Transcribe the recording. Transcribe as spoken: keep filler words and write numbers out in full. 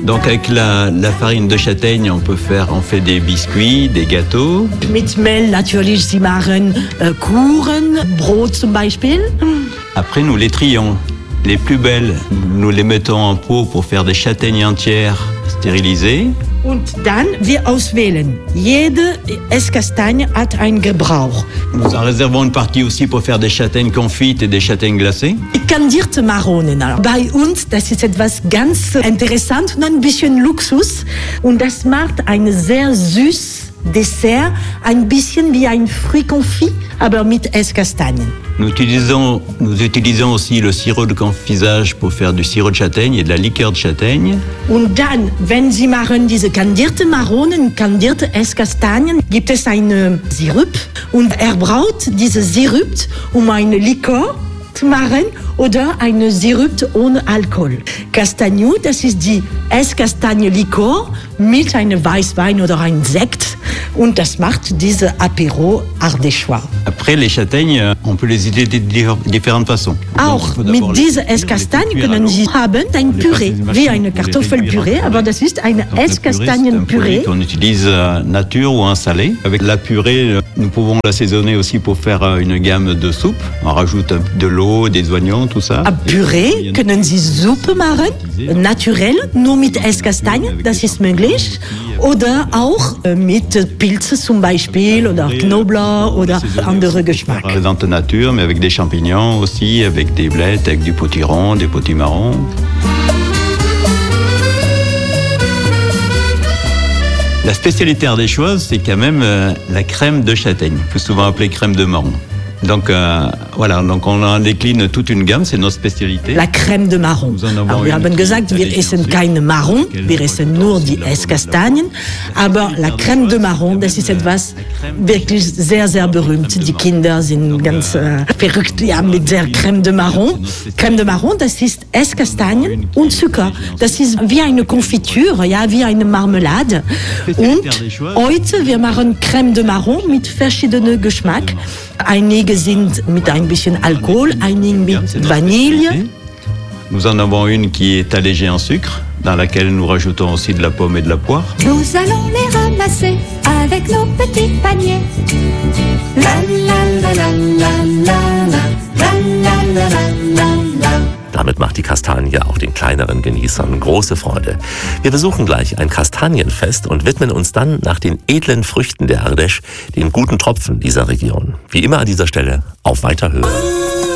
Donc avec la, la farine de châtaigne, on peut faire, on fait des biscuits, des gâteaux. Mit Mehl natürlich, sie machen äh, Kuchen, Brot zum Beispiel. Après, nous les trions. Les plus belles, nous les mettons en pot pour faire des châtaignes entières stérilisées. Und dann wir auswählen. Jede Esskastagne hat einen Gebrauch. Nous en réservons une partie aussi pour faire des châtaignes confites et des châtaignes glacées. Kandierte Maronen. Bei uns, das ist etwas ganz interessant und ein bisschen Luxus. Und das macht ein sehr süßes Dessert, ein bisschen wie ein Fruit-Confit, aber mit Esskastagnen. Nous utilisons, nous utilisons aussi le sirop de confisage pour faire du sirop de châtaigne et de la liqueur de châtaigne. Und dann, wenn Sie machen diese kandierte Maronen, kandierte Esskastagnen, gibt es einen Sirup und er braucht diese Sirup, um eine Likör zu machen oder eine Sirup ohne Alkohol. Castagno, das ist die Esskastagne-Likör mit einem Weißwein oder einem Sekt und das macht diese Apéro ardéchois. Après, les châtaignes, on peut les utiliser de différentes façons. Auch mit dieser Esskastagne können Sie haben ein Püree, wie eine Kartoffelpüree, aber das ist eine Esskastagnenpüree. On utilise nature ou un salé. Avec la purée, nous pouvons l'assaisonner aussi pour faire une gamme de soupe. On rajoute de l'eau, des oignons, tout ça. A Püree können Sie Suppe machen, naturell, nur mit Esskastagne, das ist möglich. Oder auch mit Pilze zum Beispiel oder Knoblauch oder andere Geschmack. Présente nature, mais avec des champignons aussi, avec des blettes, avec du potiron, des potimarrons. La spécialité ardéchoise, c'est quand même euh, la crème de châtaigne, plus souvent appelée crème de marron. Donc euh, voilà, donc on en décline toute une gamme, c'est notre spécialité. La crème de marron. Alors, wir haben gesagt, wir essen keine Marron, wir essen nur die Esskastagnen. Aber la crème de marron, das ist etwas wirklich sehr, sehr berühmt. Die Kinder sind ganz äh, verrückt ja, mit der Crème de marron. Crème de marron, das ist Esskastagnen und Zucker. Das ist wie eine Konfitur, ja, wie eine Marmelade. Und heute, wir machen Crème de marron mit verschiedenen Geschmack. Einige sind mit ein bisschen Alkohol, einige mit Vanille. Nous en avons une qui est allégée en sucre, dans laquelle nous rajoutons aussi de la pomme et de la poire. Nous allons les ramasser avec nos petits paniers. La la la la la la la la la la la. Damit macht die Kastanie auch den kleineren Genießern große Freude. Wir besuchen gleich ein Kastanienfest und widmen uns dann nach den edlen Früchten der Ardèche, den guten Tropfen dieser Region. Wie immer an dieser Stelle auf weiter Höhe.